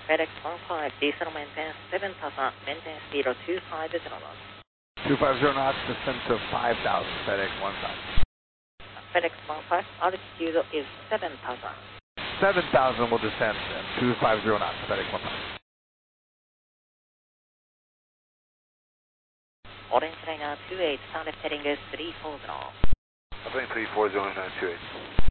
FedEx 15, diesel maintain 7000, maintain speed of 250 knots. 250 knots, descend to 5,000, FedEx 15. FedEx 15, altitude is 7000. 7,000 will descend at 250 knots, FedEx 15. Orange Liner 28, sound heading is 340. Heading 340, 928.